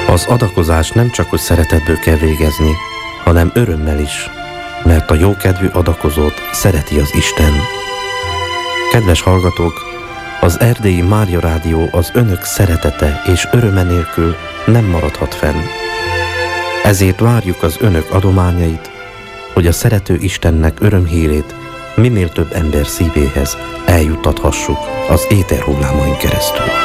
Az adakozást nem csak hogy szeretetből kell végezni, hanem örömmel is, mert a jókedvű adakozót szereti az Isten. Kedves hallgatók, az Erdélyi Mária Rádió az önök szeretete és öröme nélkül nem maradhat fenn. Ezért várjuk az önök adományait, hogy a szerető Istennek örömhírét minél több ember szívéhez eljuttathassuk az éterhullámain keresztül.